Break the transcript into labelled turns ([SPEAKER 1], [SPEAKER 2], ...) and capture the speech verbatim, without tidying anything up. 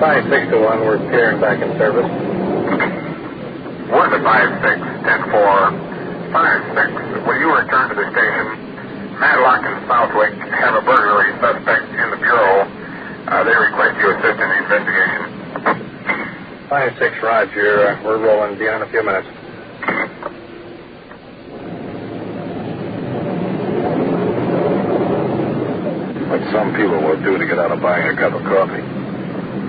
[SPEAKER 1] five six to one, we're clearing back in service.
[SPEAKER 2] one to five six, ten four, five six. Will you return to the station? Matlock and Southwick have a burglary suspect in the bureau. Uh, they request you assist in the investigation.
[SPEAKER 1] five six, Roger. Uh, we're rolling. Be on in a few minutes.
[SPEAKER 3] What some people will do to get out of buying a cup of coffee.